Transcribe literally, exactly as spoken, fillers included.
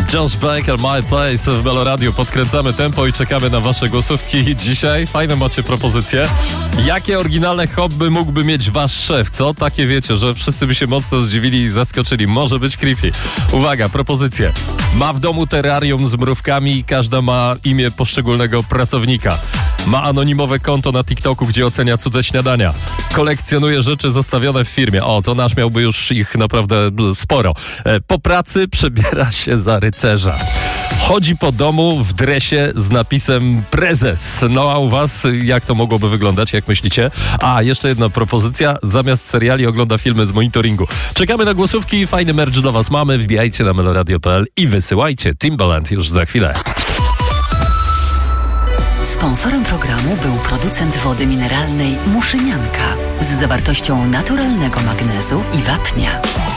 Josh Baker, My Place w Meloradiu. Podkręcamy tempo i czekamy na wasze głosówki. Dzisiaj fajne macie propozycje. Jakie oryginalne hobby mógłby mieć wasz szef? Co? Takie wiecie, że wszyscy by się mocno zdziwili i zaskoczyli. Może być creepy. Uwaga, propozycje. Ma w domu terrarium z mrówkami i każda ma imię poszczególnego pracownika. Ma anonimowe konto na TikToku, gdzie ocenia cudze śniadania. Kolekcjonuje rzeczy zostawione w firmie. O, to nasz miałby już ich naprawdę sporo. Po pracy przebiera się za rycerza. Chodzi po domu w dresie z napisem prezes. No a u was jak to mogłoby wyglądać, jak myślicie? A, jeszcze jedna propozycja. Zamiast seriali ogląda filmy z monitoringu. Czekamy na głosówki. Fajny merch dla was mamy. Wbijajcie na meloradio kropka p l i wysyłajcie. Timbaland już za chwilę. Sponsorem programu był producent wody mineralnej Muszynianka z zawartością naturalnego magnezu i wapnia.